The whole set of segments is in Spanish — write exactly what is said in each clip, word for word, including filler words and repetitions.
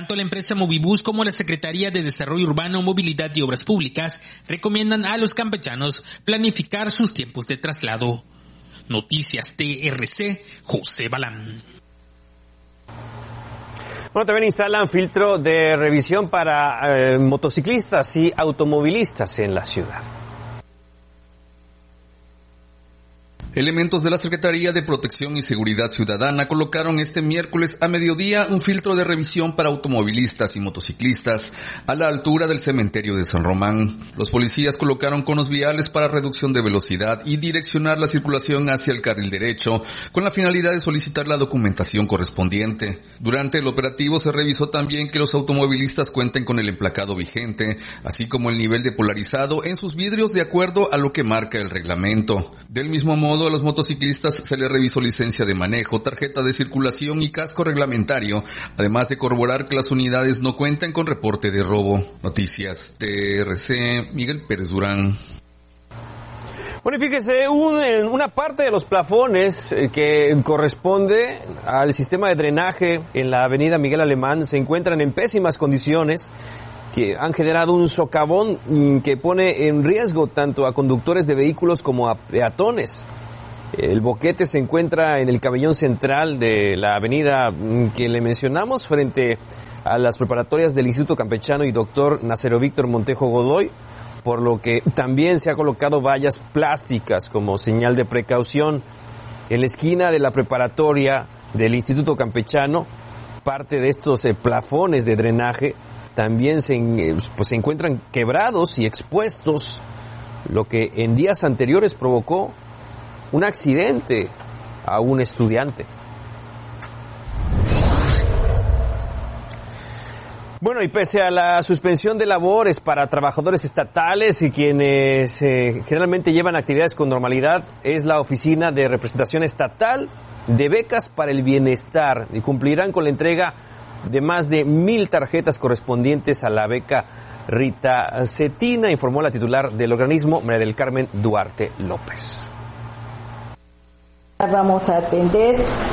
Tanto la empresa Movibus como la Secretaría de Desarrollo Urbano, Movilidad y Obras Públicas recomiendan a los campechanos planificar sus tiempos de traslado. Noticias T R C, José Balán. Bueno, también instalan filtro de revisión para eh, motociclistas y automovilistas en la ciudad. Elementos de la Secretaría de Protección y Seguridad Ciudadana colocaron este miércoles a mediodía un filtro de revisión para automovilistas y motociclistas a la altura del cementerio de San Román. Los policías colocaron conos viales para reducción de velocidad y direccionar la circulación hacia el carril derecho, con la finalidad de solicitar la documentación correspondiente. Durante el operativo se revisó también que los automovilistas cuenten con el emplacado vigente, así como el nivel de polarizado en sus vidrios de acuerdo a lo que marca el reglamento. Del mismo modo, a los motociclistas se les revisó licencia de manejo, tarjeta de circulación y casco reglamentario, además de corroborar que las unidades no cuentan con reporte de robo. Noticias T R C, Miguel Pérez Durán. Bueno, y fíjese, un, una parte de los plafones que corresponde al sistema de drenaje en la avenida Miguel Alemán se encuentran en pésimas condiciones, que han generado un socavón que pone en riesgo tanto a conductores de vehículos como a peatones. El boquete se encuentra en el camellón central de la avenida que le mencionamos, frente a las preparatorias del Instituto Campechano y doctor Nacero Víctor Montejo Godoy, por lo que también se ha colocado vallas plásticas como señal de precaución. En la esquina de la preparatoria del Instituto Campechano, parte de estos eh, plafones de drenaje también se, pues, se encuentran quebrados y expuestos, lo que en días anteriores provocó un accidente a un estudiante. Bueno, y pese a la suspensión de labores para trabajadores estatales y quienes eh, generalmente llevan actividades con normalidad, es la Oficina de Representación Estatal de Becas para el Bienestar, y cumplirán con la entrega de más de mil tarjetas correspondientes a la beca Rita Cetina, informó la titular del organismo, María del Carmen Duarte López. Vamos a atender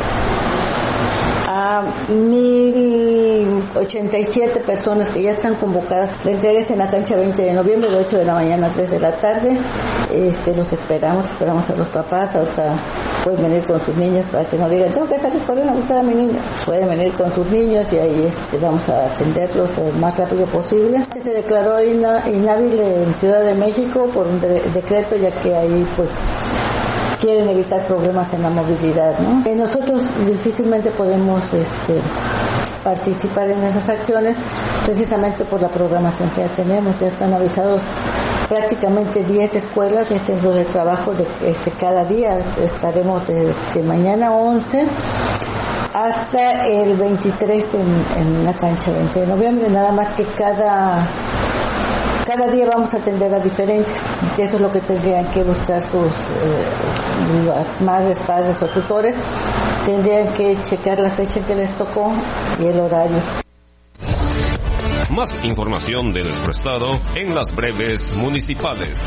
a mil ochenta y siete personas que ya están convocadas. La entrega es en la cancha veinte de noviembre, de ocho de la mañana a tres de la tarde. Este, los esperamos, esperamos a los papás, o sea, pueden venir con sus niños para que no digan, tengo que salir corriendo a buscar a mi niño. Pueden venir con sus niños y ahí este, vamos a atenderlos lo más rápido posible. Se declaró inhábil en Ciudad de México por un de- decreto, ya que ahí pues quieren evitar problemas en la movilidad, ¿no? Eh, nosotros difícilmente podemos este, participar en esas acciones precisamente por la programación que ya tenemos. Ya están avisados prácticamente diez escuelas de centros de trabajo de este, cada día. Estaremos desde mañana once hasta el veintitrés en, en la cancha veinte de noviembre, nada más que cada Cada día vamos a atender a diferentes, y eso es lo que tendrían que buscar sus eh, madres, padres o tutores. Tendrían que checar la fecha que les tocó y el horario. Más información de nuestro estado en las breves municipales.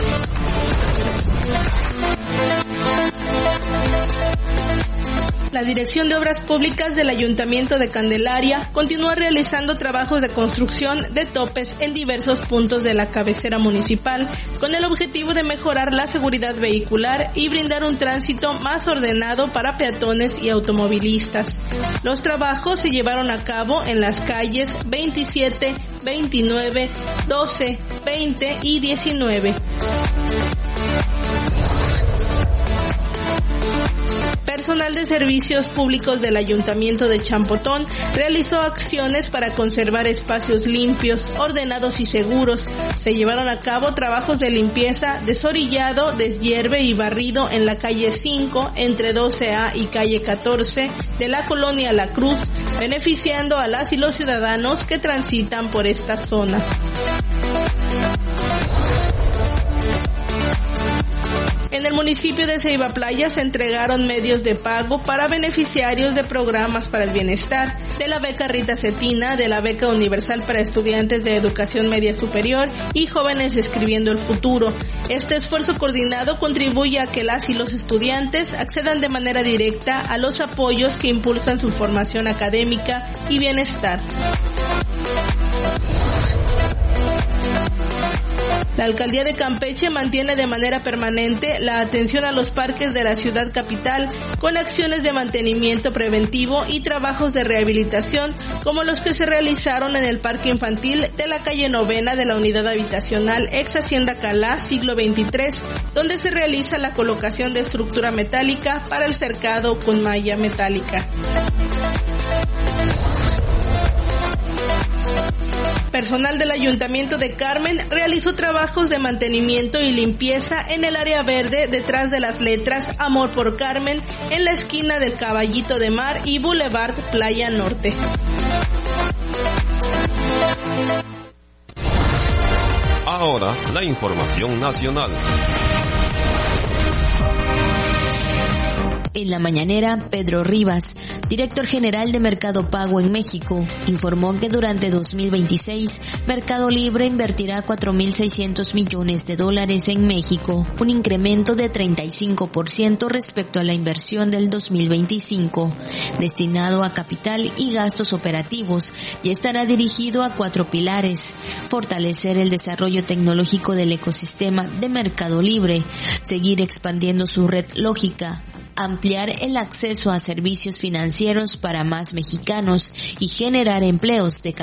La Dirección de Obras Públicas del Ayuntamiento de Candelaria continúa realizando trabajos de construcción de topes en diversos puntos de la cabecera municipal con el objetivo de mejorar la seguridad vehicular y brindar un tránsito más ordenado para peatones y automovilistas. Los trabajos se llevaron a cabo en las calles veintisiete, veintinueve, doce, veinte y diecinueve. Personal de Servicios Públicos del Ayuntamiento de Champotón realizó acciones para conservar espacios limpios, ordenados y seguros. Se llevaron a cabo trabajos de limpieza, desorillado, deshierve y barrido en la calle cinco, entre doce A y calle catorce de la colonia La Cruz, beneficiando a las y los ciudadanos que transitan por esta zona. En el municipio de Ceiba Playa se entregaron medios de pago para beneficiarios de programas para el bienestar, de la beca Rita Cetina, de la beca universal para estudiantes de educación media superior y jóvenes escribiendo el futuro. Este esfuerzo coordinado contribuye a que las y los estudiantes accedan de manera directa a los apoyos que impulsan su formación académica y bienestar. La alcaldía de Campeche mantiene de manera permanente la atención a los parques de la ciudad capital con acciones de mantenimiento preventivo y trabajos de rehabilitación como los que se realizaron en el parque infantil de la calle Novena de la unidad habitacional ex Hacienda Calá, siglo veintitrés, donde se realiza la colocación de estructura metálica para el cercado con malla metálica. Personal del Ayuntamiento de Carmen realizó trabajos de mantenimiento y limpieza en el área verde detrás de las letras Amor por Carmen en la esquina del Caballito de Mar y Boulevard Playa Norte. Ahora, la información nacional. En la mañanera, Pedro Rivas, director general de Mercado Pago en México, informó que durante dos mil veintiséis, Mercado Libre invertirá cuatro mil seiscientos millones de dólares en México, un incremento de treinta y cinco por ciento respecto a la inversión del dos mil veinticinco, destinado a capital y gastos operativos, y estará dirigido a cuatro pilares: fortalecer el desarrollo tecnológico del ecosistema de Mercado Libre, seguir expandiendo su red lógica, ampliar el acceso a servicios financieros para más mexicanos y generar empleos de calidad.